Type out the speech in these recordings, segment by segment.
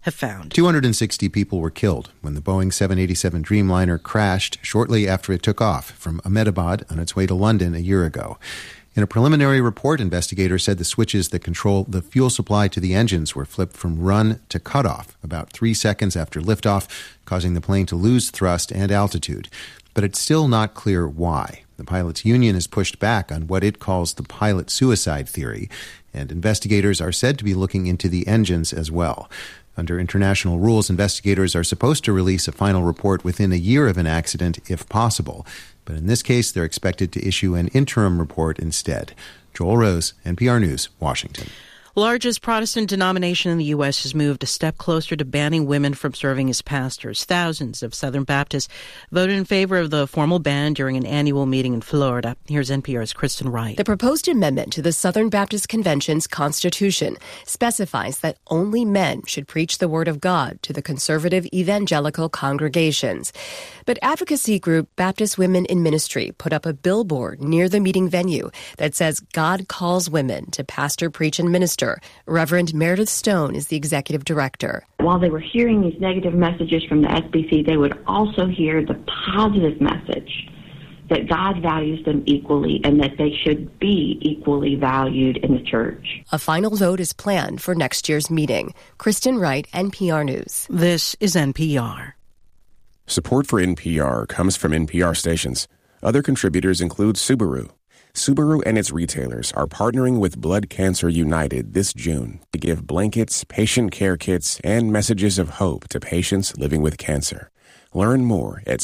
have found. 260 people were killed when the Boeing 787 Dreamliner crashed shortly after it took off from Ahmedabad on its way to London a year ago. In a preliminary report, investigators said the switches that control the fuel supply to the engines were flipped from run to cutoff about 3 seconds after liftoff, causing the plane to lose thrust and altitude. But it's still not clear why. The pilots' union has pushed back on what it calls the pilot suicide theory, and investigators are said to be looking into the engines as well. Under international rules, investigators are supposed to release a final report within a year of an accident if possible. But in this case, they're expected to issue an interim report instead. Joel Rose, NPR News, Washington. Largest Protestant denomination in the U.S. has moved a step closer to banning women from serving as pastors. Thousands of Southern Baptists voted in favor of the formal ban during an annual meeting in Florida. Here's NPR's Kristen Wright. The proposed amendment to the Southern Baptist Convention's Constitution specifies that only men should preach the Word of God to the conservative evangelical congregations. But advocacy group Baptist Women in Ministry put up a billboard near the meeting venue that says God calls women to pastor, preach, and minister. Reverend Meredith Stone is the executive director. While they were hearing these negative messages from the SBC, they would also hear the positive message that God values them equally and that they should be equally valued in the church. A final vote is planned for next year's meeting. Kristen Wright, NPR News. This is NPR. Support for NPR comes from NPR stations. Other contributors include Subaru. Subaru and its retailers are partnering with Blood Cancer United this June to give blankets, patient care kits, and messages of hope to patients living with cancer. Learn more at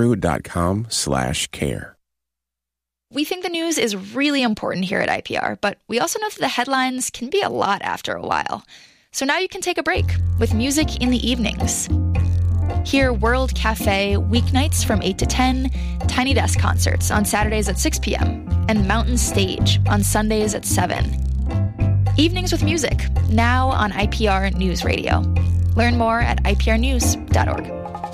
Subaru.com/care. We think the news is really important here at IPR, but we also know that the headlines can be a lot after a while. So now you can take a break with music in the evenings. Hear World Cafe weeknights from 8 to 10, Tiny Desk concerts on Saturdays at 6 p.m., and Mountain Stage on Sundays at 7. Evenings with music, now on IPR News Radio. Learn more at iprnews.org.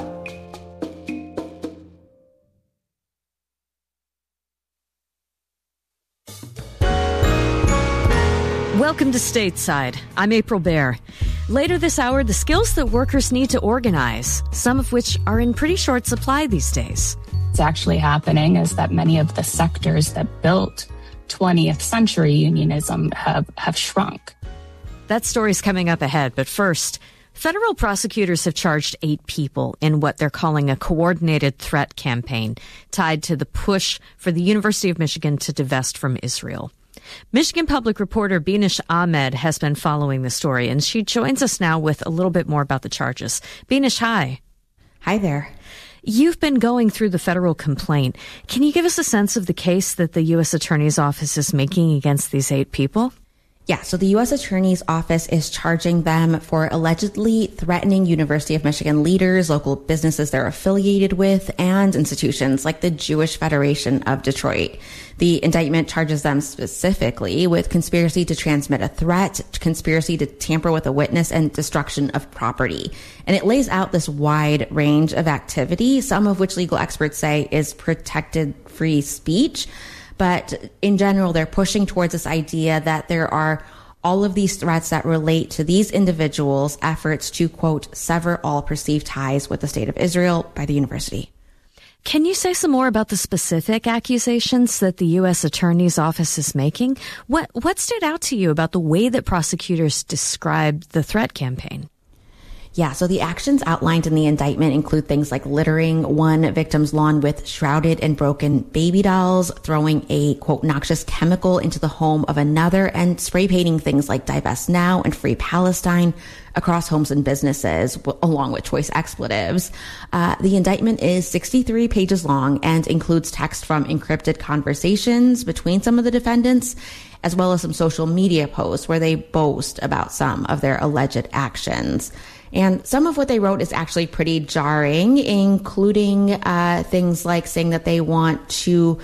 Welcome to Stateside. I'm April Baer. Later this hour, the skills that workers need to organize, some of which are in pretty short supply these days. What's actually happening is that many of the sectors that built 20th century unionism have shrunk. That story's coming up ahead, but first, federal prosecutors have charged 8 people in what they're calling a coordinated threat campaign tied to the push for the University of Michigan to divest from Israel. Michigan Public reporter Beenish Ahmed has been following the story, and she joins us now with a little bit more about the charges. Beenish, hi. Hi there. You've been going through the federal complaint. Can you give us a sense of the case that the U.S. Attorney's Office is making against these 8 people? Yeah, so the U.S. Attorney's Office is charging them for allegedly threatening University of Michigan leaders, local businesses they're affiliated with, and institutions like the Jewish Federation of Detroit. The indictment charges them specifically with conspiracy to transmit a threat, conspiracy to tamper with a witness, and destruction of property. And it lays out this wide range of activity, some of which legal experts say is protected free speech. But in general, they're pushing towards this idea that there are all of these threats that relate to these individuals' efforts to, quote, sever all perceived ties with the state of Israel by the university. Can you say some more about the specific accusations that the U.S. Attorney's Office is making? What stood out to you about the way that prosecutors described the threat campaign? Yeah, so the actions outlined in the indictment include things like littering one victim's lawn with shrouded and broken baby dolls, throwing a, quote, noxious chemical into the home of another, and spray painting things like Divest Now and Free Palestine across homes and businesses, along with choice expletives. The indictment is 63 pages long and includes text from encrypted conversations between some of the defendants, as well as some social media posts where they boast about some of their alleged actions. And some of what they wrote is actually pretty jarring, including things like saying that they want to,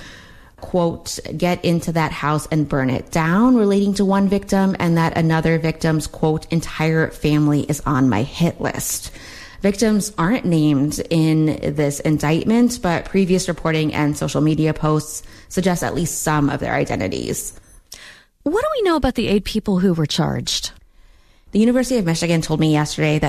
quote, get into that house and burn it down, relating to one victim, and that another victim's, quote, entire family is on my hit list. Victims aren't named in this indictment, but previous reporting and social media posts suggest at least some of their identities. What do we know about the 8 people who were charged? The University of Michigan told me yesterday that